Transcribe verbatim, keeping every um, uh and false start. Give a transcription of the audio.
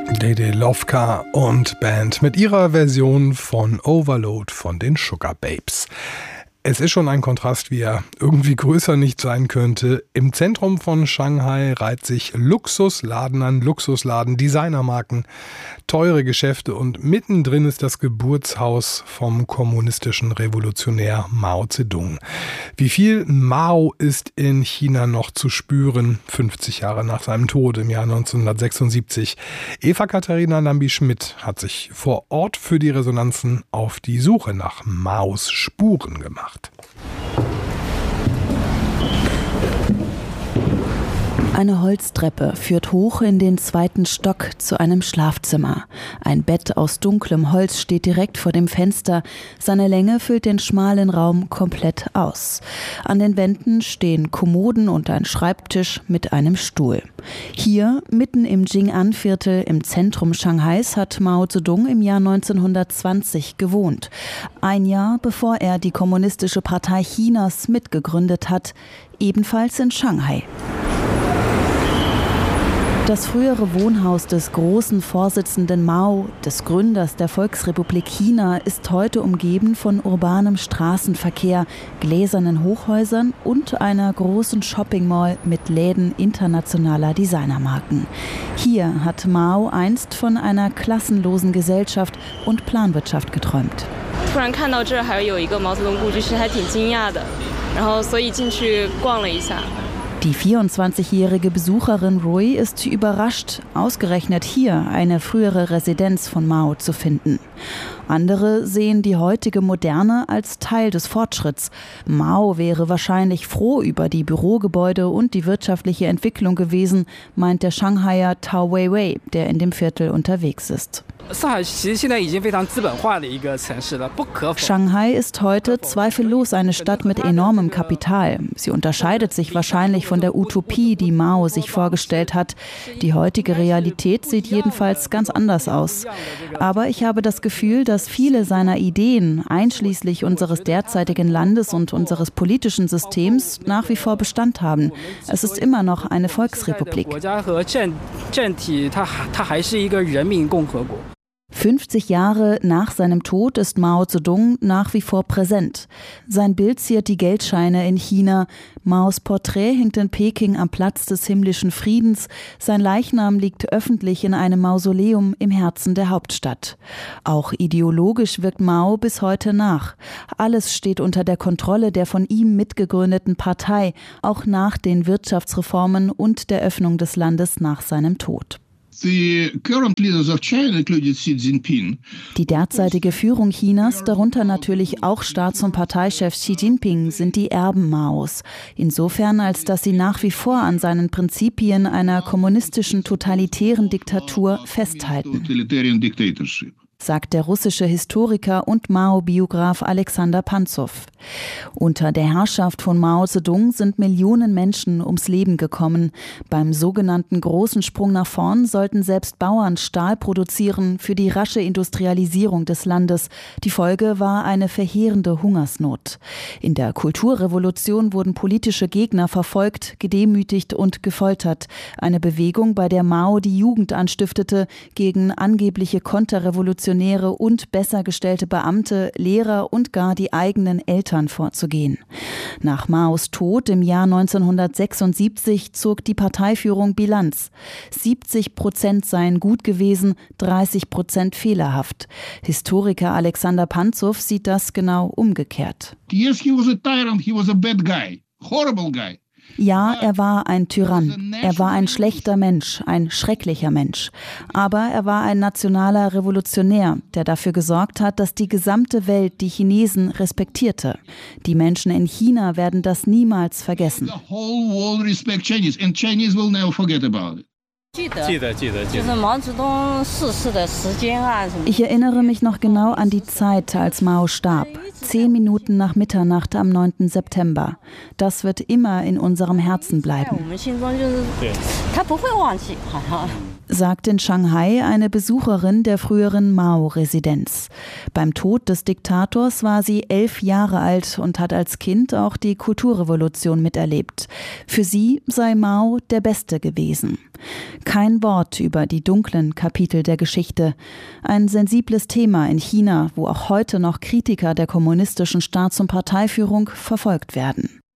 Lady Lovka und Band mit ihrer Version von Overload von den Sugar Babes. Es ist schon ein Kontrast, wie er irgendwie größer nicht sein könnte. Im Zentrum von Shanghai reiht sich Luxusladen an Luxusladen, Designermarken, teure Geschäfte und mittendrin ist das Geburtshaus vom kommunistischen Revolutionär Mao Zedong. Wie viel Mao ist in China noch zu spüren, fünfzig Jahre nach seinem Tod im Jahr neunzehnhundertsechsundsiebzig? Eva-Katharina Lambi-Schmidt hat sich vor Ort für die Resonanzen auf die Suche nach Maos Spuren gemacht. Eine Holztreppe führt hoch in den zweiten Stock zu einem Schlafzimmer. Ein Bett aus dunklem Holz steht direkt vor dem Fenster. Seine Länge füllt den schmalen Raum komplett aus. An den Wänden stehen Kommoden und ein Schreibtisch mit einem Stuhl. Hier, mitten im Jing'an-Viertel im Zentrum Shanghais, hat Mao Zedong im Jahr neunzehnhundertzwanzig gewohnt. Ein Jahr bevor er die Kommunistische Partei Chinas mitgegründet hat, ebenfalls in Shanghai. Das frühere Wohnhaus des großen Vorsitzenden Mao, des Gründers der Volksrepublik China, ist heute umgeben von urbanem Straßenverkehr, gläsernen Hochhäusern und einer großen Shopping-Mall mit Läden internationaler Designermarken. Hier hat Mao einst von einer klassenlosen Gesellschaft und Planwirtschaft geträumt. Die vierundzwanzigjährige Besucherin Rui ist überrascht, ausgerechnet hier eine frühere Residenz von Mao zu finden. Andere sehen die heutige Moderne als Teil des Fortschritts. Mao wäre wahrscheinlich froh über die Bürogebäude und die wirtschaftliche Entwicklung gewesen, meint der Shanghaier Tao Weiwei, der in dem Viertel unterwegs ist. Shanghai ist heute zweifellos eine Stadt mit enormem Kapital. Sie unterscheidet sich wahrscheinlich von der Utopie, die Mao sich vorgestellt hat. Die heutige Realität sieht jedenfalls ganz anders aus. Aber ich habe das Gefühl, dass viele seiner Ideen, einschließlich unseres derzeitigen Landes und unseres politischen Systems, nach wie vor Bestand haben. Es ist immer noch eine Volksrepublik. fünfzig Jahre nach seinem Tod ist Mao Zedong nach wie vor präsent. Sein Bild ziert die Geldscheine in China. Maos Porträt hängt in Peking am Platz des himmlischen Friedens. Sein Leichnam liegt öffentlich in einem Mausoleum im Herzen der Hauptstadt. Auch ideologisch wirkt Mao bis heute nach. Alles steht unter der Kontrolle der von ihm mitgegründeten Partei, auch nach den Wirtschaftsreformen und der Öffnung des Landes nach seinem Tod. Die derzeitige Führung Chinas, darunter natürlich auch Staats- und Parteichef Xi Jinping, sind die Erben Maos. Insofern, als dass sie nach wie vor an seinen Prinzipien einer kommunistischen totalitären Diktatur festhalten, sagt der russische Historiker und Mao-Biograf Alexander Pantzow. Unter der Herrschaft von Mao Zedong sind Millionen Menschen ums Leben gekommen. Beim sogenannten großen Sprung nach vorn sollten selbst Bauern Stahl produzieren für die rasche Industrialisierung des Landes. Die Folge war eine verheerende Hungersnot. In der Kulturrevolution wurden politische Gegner verfolgt, gedemütigt und gefoltert. Eine Bewegung, bei der Mao die Jugend anstiftete, gegen angebliche Konterrevolution und besser gestellte Beamte, Lehrer und gar die eigenen Eltern vorzugehen. Nach Maos Tod im Jahr neunzehnhundertsechsundsiebzig zog die Parteiführung Bilanz. siebzig Prozent seien gut gewesen, dreißig Prozent fehlerhaft. Historiker Alexander Pantzow sieht das genau umgekehrt. Yes, he was a tyrant, he was a bad guy, horrible guy. Ja, er war ein Tyrann. Er war ein schlechter Mensch, ein schrecklicher Mensch. Aber er war ein nationaler Revolutionär, der dafür gesorgt hat, dass die gesamte Welt die Chinesen respektierte. Die Menschen in China werden das niemals vergessen. The whole world respect Chinese and Chinese will never forget about it. Ich erinnere mich noch genau an die Zeit, als Mao starb. Zehn Minuten nach Mitternacht am neunten September. Das wird immer in unserem Herzen bleiben, sagt in Shanghai eine Besucherin der früheren Mao-Residenz. Beim Tod des Diktators war sie elf Jahre alt und hat als Kind auch die Kulturrevolution miterlebt. Für sie sei Mao der Beste gewesen. Kein Wort über die dunklen Kapitel der Geschichte. Ein sensibles Thema in China, wo auch heute noch Kritiker der kommunistischen Staats- und Parteiführung verfolgt werden.